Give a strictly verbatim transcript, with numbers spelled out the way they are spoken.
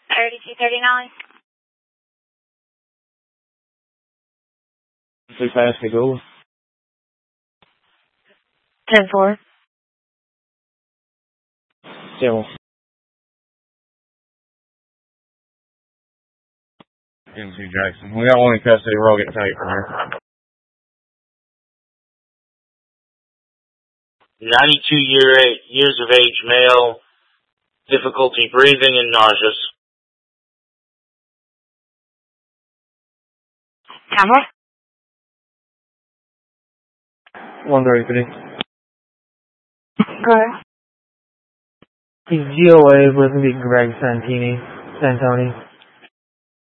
thirty-two thirty-nine. Too fast to go. ten four. Still. M C Jackson. We got one in custody. We're all getting tape from here. ninety-two year, years of age male, difficulty breathing and nauseous. Camera? one thirty-three. Go ahead. He's G O A with me, Greg Santini, Santoni.